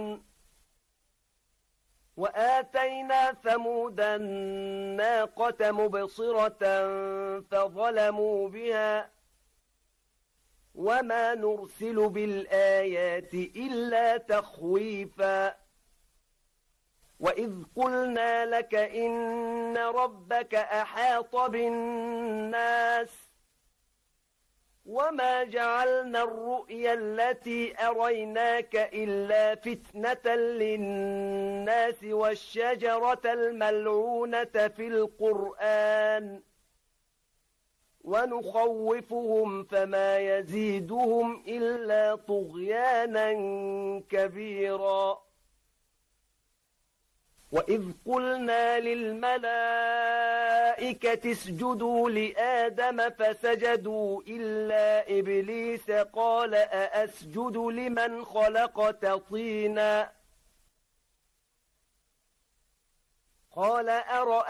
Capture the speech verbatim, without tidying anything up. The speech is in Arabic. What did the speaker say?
وآتينا ثمود الناقة مبصرة فظلموا بها وما نرسل بالآيات إلا تخويفا وإذ قلنا لك إن ربك أحاط بالناس وما جعلنا الرؤيا التي أريناك إلا فتنة للناس والشجرة الملعونة في القرآن ونخوفهم فما يزيدهم إلا طغيانا كبيرا وإذ قلنا للملائكة اسجدوا لآدم فسجدوا إلا إبليس قال أأسجد لمن خلقت طينا قال أرأيت